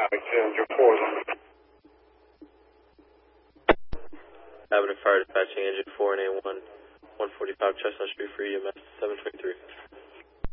engine 4. Avenue Fire dispatching engine 4 and A1, 145 Chestnut Street for EMS 723.